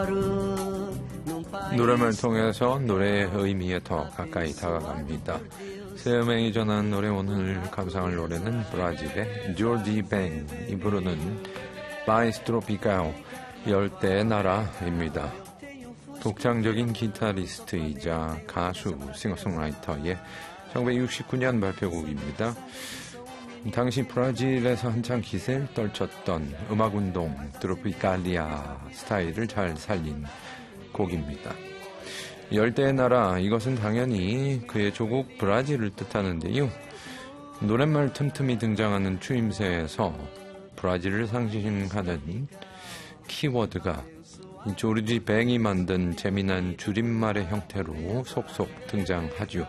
노래를 통해서 노래의 의미에 더 가까이 다가갑니다. 세음행이 전한 노래, 오늘 감상할 노래는 브라질의 조르지 뱅이 부르는 파이스 트로피카오, 열대의 나라입니다. 독창적인 기타리스트이자 가수, 싱어송라이터의 1969년 발표곡입니다. 당시 브라질에서 한창 기세를 떨쳤던 음악운동 트로피칼리아 스타일을 잘 살린 곡입니다. 열대의 나라, 이것은 당연히 그의 조국 브라질을 뜻하는데요. 노랫말 틈틈이 등장하는 추임새에서 브라질을 상징하는 키워드가 조르지 뱅이 만든 재미난 줄임말의 형태로 속속 등장하죠.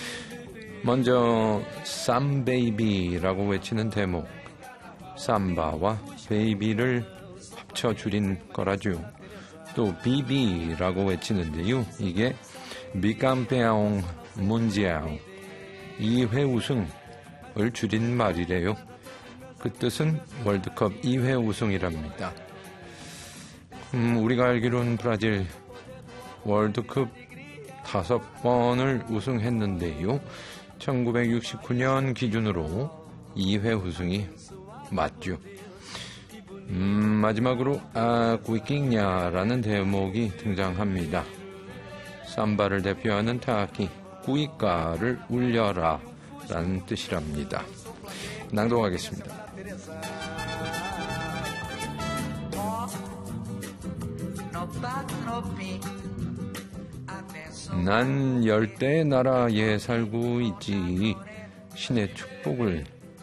먼저 쌈베이비라고 외치는 대목, 삼바와 베이비를 합쳐 줄인 거라죠. 또 비비라고 외치는데요. 이게 비캄페옹 문지아옹, 2회 우승을 줄인 말이래요. 그 뜻은 월드컵 2회 우승이랍니다. 우리가 알기로는 브라질 월드컵 5번을 우승했는데요. 1969년 기준으로 2회 우승이 맞죠. 마지막으로 꾸이킹냐라는 대목이 등장합니다. 삼바를 대표하는 타악기 꾸이까를 울려라 라는 뜻이랍니다. 낭독하겠습니다. 난 열대의 나라에 살고 있지. 신의 축복을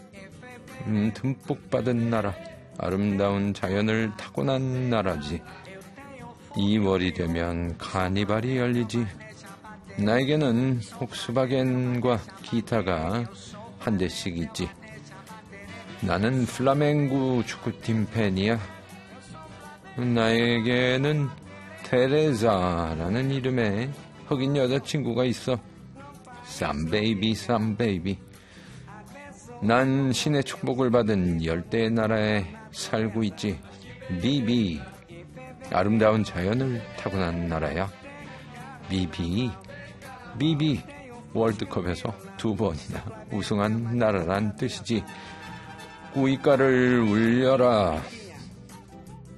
듬뿍 받은 나라, 아름다운 자연을 타고난 나라지. 2월이 되면 카니발이 열리지. 나에게는 폭스바겐과 기타가 한 대씩 있지. 나는 플라멩구 축구팀 팬이야. 나에게는 테레자라는 이름의 흑인 여자친구가 있어. 쌈베이비 쌈베이비. 난 신의 축복을 받은 열대의 나라에 살고 있지. 비비, 아름다운 자연을 타고난 나라야. 비비, 비비, 월드컵에서 2번이나 우승한 나라란 뜻이지. 꾸이까를 울려라.